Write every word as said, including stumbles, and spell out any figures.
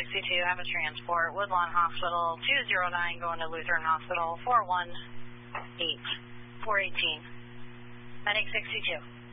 sixty-two, have a transport, Woodlawn Hospital, two zero nine, going to Lutheran Hospital, four one eight, four eighteen. Medic sixty-two.